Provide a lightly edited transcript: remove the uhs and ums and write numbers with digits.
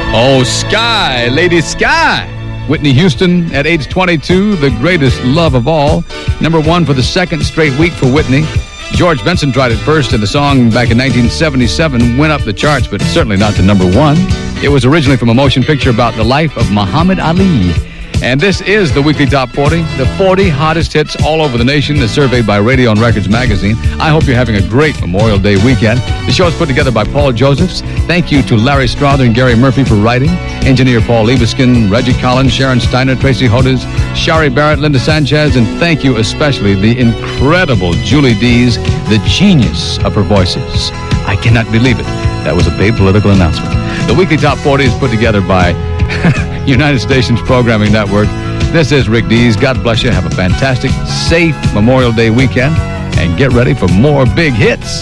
Oh, Sky, Lady Sky. Whitney Houston at age 22, the greatest love of all. Number one for the second straight week for Whitney. George Benson tried it first, and the song back in 1977 went up the charts, but certainly not to number one. It was originally from a motion picture about the life of Muhammad Ali. And this is the Weekly Top 40, the 40 hottest hits all over the nation, as surveyed by Radio and Records magazine. I hope you're having a great Memorial Day weekend. The show is put together by Paul Josephs. Thank you to Larry Strother and Gary Murphy for writing. Engineer Paul Liebeskin, Reggie Collins, Sharon Steiner, Tracy Hodes, Shari Barrett, Linda Sanchez, and thank you especially the incredible Julie Dees, the genius of her voices. I cannot believe it. That was a paid political announcement. The Weekly Top 40 is put together by United Stations Programming Network. This is Rick Dees. God bless you. Have a fantastic, safe Memorial Day weekend, and get ready for more big hits.